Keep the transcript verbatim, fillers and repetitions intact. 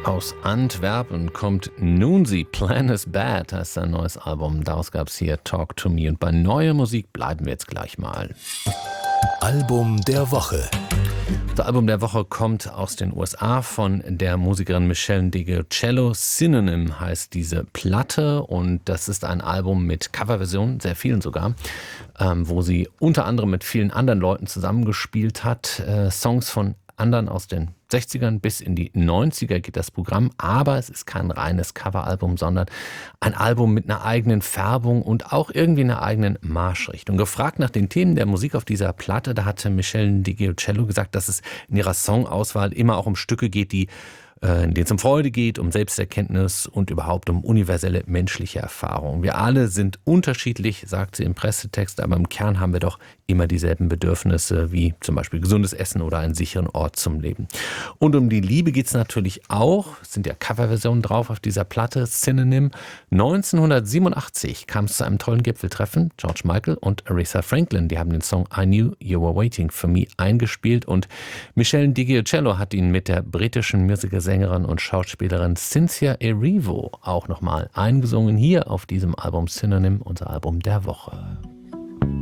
Aus Antwerpen kommt Noonsy, Plan is Bad, heißt sein neues Album. Daraus gab es hier Talk to Me. Und bei neuer Musik bleiben wir jetzt gleich mal. Album der Woche. Das Album der Woche kommt aus den U S A von der Musikerin Meshell Ndegeocello. Synonym heißt diese Platte und das ist ein Album mit Coverversionen, sehr vielen sogar, ähm, wo sie unter anderem mit vielen anderen Leuten zusammengespielt hat. Äh, Songs von anderen aus den sechzigern bis in die neunziger geht das Programm, aber es ist kein reines Coveralbum, sondern ein Album mit einer eigenen Färbung und auch irgendwie einer eigenen Marschrichtung. Gefragt nach den Themen der Musik auf dieser Platte, da hatte Meshell Ndegeocello gesagt, dass es in ihrer Songauswahl immer auch um Stücke geht, die in denen es um Freude geht, um Selbsterkenntnis und überhaupt um universelle menschliche Erfahrungen. Wir alle sind unterschiedlich, sagt sie im Pressetext, aber im Kern haben wir doch immer dieselben Bedürfnisse, wie zum Beispiel gesundes Essen oder einen sicheren Ort zum Leben. Und um die Liebe geht es natürlich auch, es sind ja Coverversionen drauf auf dieser Platte, Synonym. neunzehnhundertsiebenundachtzig kam es zu einem tollen Gipfeltreffen. George Michael und Aretha Franklin, die haben den Song I Knew You Were Waiting for Me eingespielt und Meshell Ndegeocello hat ihn mit der britischen Musikerin Sängerin und Schauspielerin Cynthia Erivo auch nochmal eingesungen, hier auf diesem Album Synonym, unser Album der Woche.